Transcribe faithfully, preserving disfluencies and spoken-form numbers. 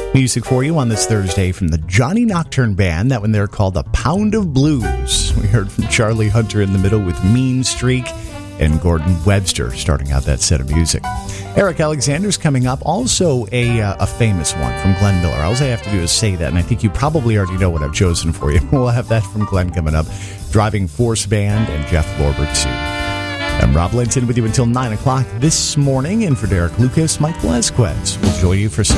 Music for you on this Thursday from the Johnny Nocturne Band. That one there called A Pound of Blues. We heard from Charlie Hunter in the middle with Mean Streak, and Gordon Webster starting out that set of music. Eric Alexander's coming up, also a uh, a famous one from Glenn Miller. All I have to do is say that, and I think you probably already know what I've chosen for you. We'll have that from Glenn coming up. Driving Force Band and Jeff Lorber too. I'm Rob Linton with you until nine o'clock this morning, and for Derek Lucas, Mike Velazquez will join you for some